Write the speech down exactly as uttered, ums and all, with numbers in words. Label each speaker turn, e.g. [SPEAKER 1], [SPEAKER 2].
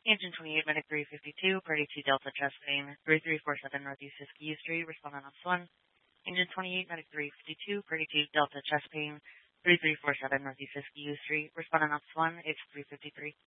[SPEAKER 1] Engine twenty-eight, Medic three fifty-two, Party two Delta Chastain, three three four seven Northeast Siskiyou Street, respond on Ops one. Engine twenty-eight, Medic three fifty-two, Party two Delta Chastain, three three four seven Northeast Siskiyou Street, respond on Ops one, it's three fifty-three.